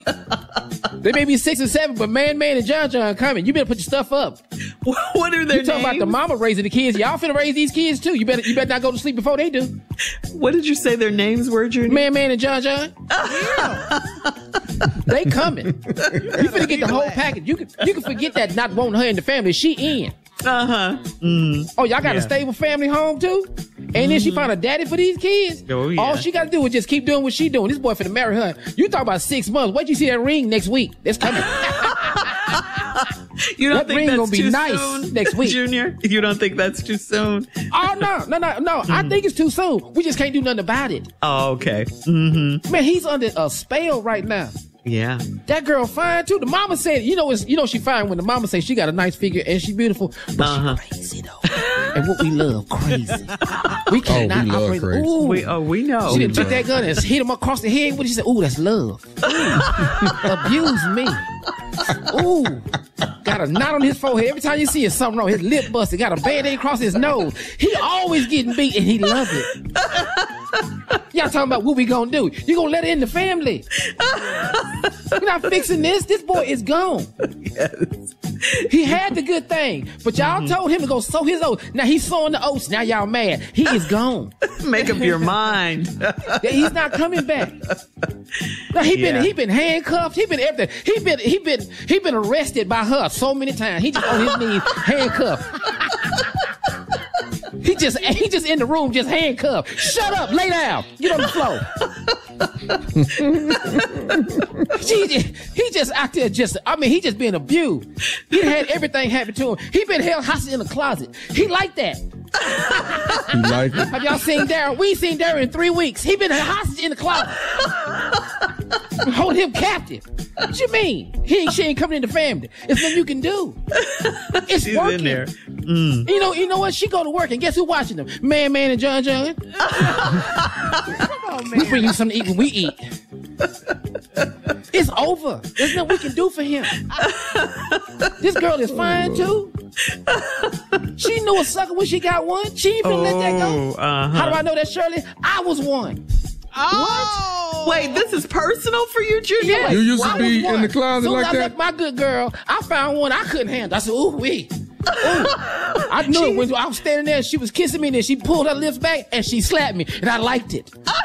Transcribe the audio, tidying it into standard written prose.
They may be 6 and 7, but Man and John are coming. You better put your stuff up. What are their names? You talking about the mama raising the kids. Y'all finna raise these kids too. You better not go to sleep before they do. What did you say their names were, Junior? Man and John. Yeah. They coming. You finna get the whole package. You can forget that not wanting her in the family. She in. Oh, y'all got a stable family home too? And then she found a daddy for these kids? Oh, yeah. All she got to do is just keep doing what she doing. This boy finna marry her. You talk about 6 months. Wait till you see that ring next week. It's coming. You don't think that's gonna be too nice soon, next week, Junior? You don't think that's too soon? Oh no! I think it's too soon. We just can't do nothing about it. Oh, okay. Man, he's under a spell right now. Yeah. That girl fine too. The mama said, she fine when the mama says she got a nice figure and she beautiful, but she crazy though. And what we love, crazy. We cannot operate. Crazy. Ooh, we know. She didn't took that gun and hit him across the head. What she said? Ooh, that's love. Ooh, abuse me. Ooh, got a knot on his forehead. Every time you see it, something wrong. His lip busted. Got a band-aid across his nose. He always getting beat and he love it. Y'all talking about what we gonna do? You gonna let her in the family? We're not fixing this. This boy is gone. Yes. He had the good thing, but y'all told him to go sow his oats. Now he's sowing the oats. Now y'all mad. He is gone. Make up your mind. He's not coming back. Now he been handcuffed. He been everything. He been arrested by her so many times. He just on his knees handcuffed. He just in the room, just handcuffed. Shut up, lay down, get on the floor. He just out there he just being abused. He had everything happen to him. He been held hostage in the closet. He like that. You like it? Have y'all seen Darren? We ain't seen Darren in 3 weeks. He been hostage in the closet. Hold him captive. What you mean? She ain't coming in the family. It's nothing you can do. It's She's working. in there. You know what? She go to work and guess who watching them? Man, and John. Come on, man. We bring you something to eat when we eat. It's over. There's nothing we can do for him. This girl is fine too. She knew a sucker when she got one. She ain't finna let that go. How do I know that, Shirley? I was one. What? Wait, this is personal for you, Junior? Yeah. You used to be in the closet Soon like as I that? left my good girl, I found one I couldn't handle. I said, ooh, wee. Ooh. I knew it when I was standing there, she was kissing me, and then she pulled her lips back and she slapped me, and I liked it.